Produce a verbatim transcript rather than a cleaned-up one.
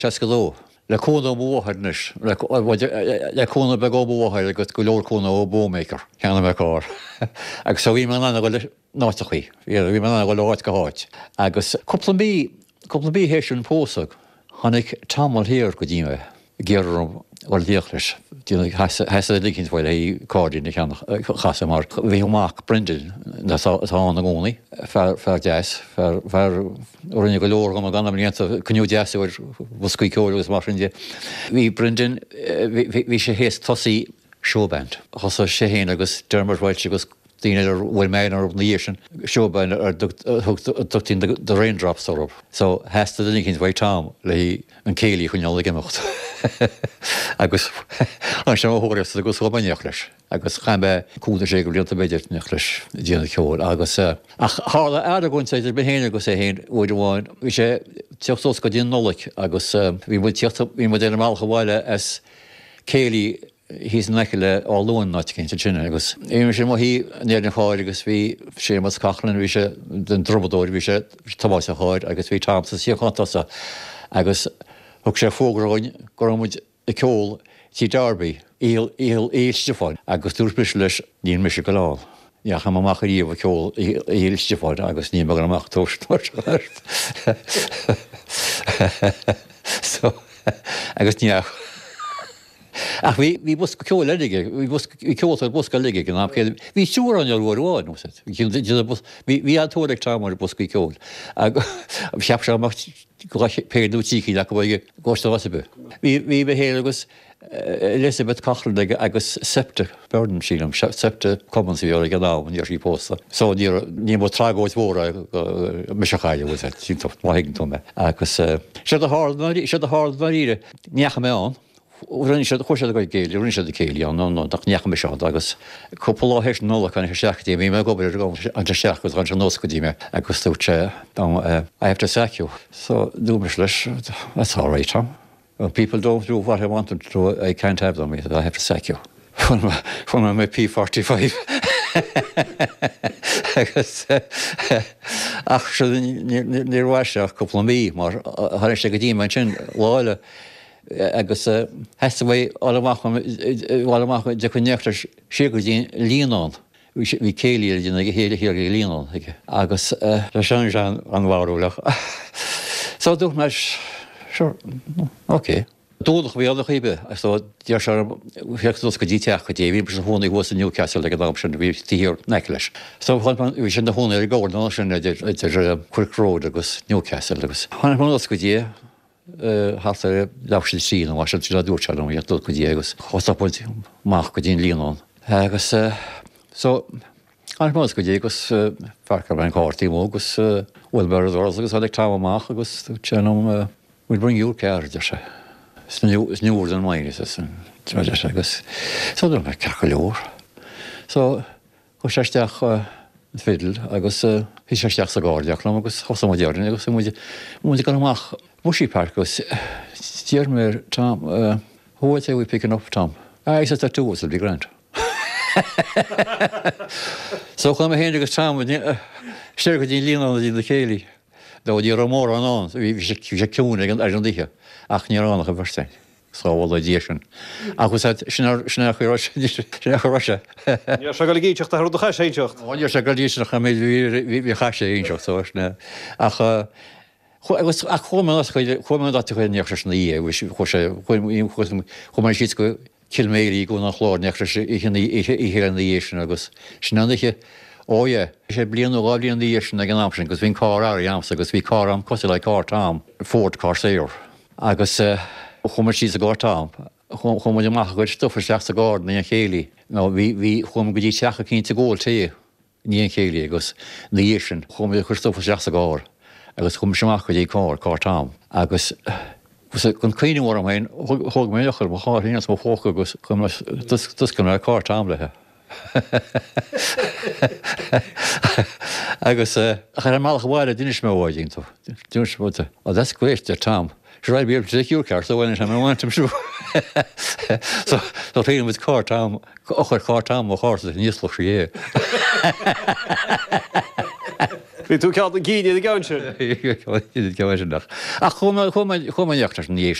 Tesco le cóna bóharnis le cóna be go bóhair agus go leor cóna ó bómaker cheanna me cá. Agus so bhí man anna go nátachaí, bhí man anna go láit go háit. Agus cúpla bí cúpla bí hééis an pósag, tháinig tamil hir go dtíime géarm bhil díochlis. Heasa lícinnt bhil é cádín na cheanna chasa mar bhí amach brindil na tána gcónaí fear deas, fear rinne go leor go gan amíanta cniú deas bhir bhscaí ceolalas mar inde. Bhí brindin bhí sé héas tosaí showband. Thosa sé héana agus dermar bhil agus Dine er bhfuil méid ar níéisin seobain ar dugtín de raindrops orb. So heasta den cinint bhaid tám le an céalaí chuneála gimimecht. Agus an sem thuras agus chobaneach leis. Agus chaimbe cúna sé go blianta beidir neach leis díana ceol. Agus ach hála air a gúnta idir behéine agus é héin uidir bháin. Bhí sé teochtós go díon nolaigh agus bhí mu bhí mu déanam mácha bhile as céalaí hís neiceile á luan náit cinnte sinne agus. Éime sé má hí néir na cháir agus bhí sé mas cachlan bhí sé den drobadóir bhí sé tabáis a cháir agus bhí tamsa síochantasa agus thug sé fógraáin go muid i ceol tí Derby íl éiste fáin agus dúspris leis níon mis go láil. Neach am amach íomh ceol éiste fáin agus ní mar amach tóirtúirt. So agus níach. Ach bhí bhí bus go ceol leige, bhí ceoltar bus go leige gan amcéad. Bhí siúr an ar bhháin nó set. Bhí antóirigh támar bus go ceol. Bhí seap se amach péadú tíí le go bhige gáiste wasbe. Bhí be héal agus Elizabeth Cachlan agus septe burden sílam, septe commons bhí gan ná an sí pósta. So ní mó trágóid mhóra me se chaile bhil sí tocht má higann me. Agus sé a hard maríre necha mé an. Rinne sé chuise go géil, rinne sé céile an nó ach necha me seán agus cúpla héis nóla chuna seachtaí mí me gobar an seach gus an se nóca díime agus túte I have to sack you. So dúmas leis, that's all right, Tom. When people don't do what I want them to do, I can't have them. I have to sack you. From my P forty-five. Agus ach se níor bhaise cúpla mí mar tháinig sé go dtíime sin láile agus heasta bhéh bhálamach de chun neachtar sé go dtíon líonán. Bhí céalaí dtíonna go héile hir go líonán agus le sean an bhharúlach. Sá dúch meis sure, okay. Dúlach bhí alla chuibe, so dear se heachtas go dtíteach go dé, bhí sin hóna bhs Newcastle ag an sin bhí tíhir neic leis. So bhí sin na hóna ar gáir ná sin idir Quick Road agus Newcastle agus. Hána hóna go dé has ar lesin sí an sin le dúirteil an dul go dé agus chosapoint mach go dtíon líonán. Agus so hána hóna go dé agus fearcar an cáirtaí mó agus bhfuil bar agus ag tá amach agus teanm we'll bring you care just it's new it's newer than mine is this agus so do me cacolor so go seach fiddle agus hí seach sa gáideach lam agus hosa mo dearn agus mu mu gan amach mushi park agus steer mer Tom who would say we picking up Tom I said that too will be grand. So come here agus Tom steer go dín líon an the céalaí. Dá dí mór an an, bhí sé ciúna ar an dithe ach ní annach a bharstein, sáhil a dí sin. Agus sinna churáise. Níor se go gíteach a chuúcha sé éteocht. Níor se go díteach a mé bhí chaise éteocht sóisna. Ach agus ach chuman chuman dat chuin neach na í, chu sé chumar siad go kilméí go nach chlár neach ihe an dhéisisin agus sinanaiche ó é sé blian ó gáilíon dhéisisin ag an amsin, agus bhín cá ar amsa agus bhí cá am cosí le cá tám Ford cá séir. Agus chumar síos a gá tám, chumar amach goid stufar seach a gáir na chéalaí. nó bhí chum go dtí teacha cinnta ggóil té níon chéalaí agus dhéisisin chumar chu stufar seach a gáir agus chum semach go dtí cá cá tám. Agus gon cuioinehhar am hain thug méochar mo cháirhínas mo fóca agus dus go cá tám lethe. Agus chu máach bhile duine mé bháidínta. Dúirsmúta a that's great ar tám. Should I be able to take your car so when I want him to? So so taking with car tám ochar car tám mo hása níos loch sé. Bhí tú cead an gíine a gaanse. nach. A chumaíochttar níos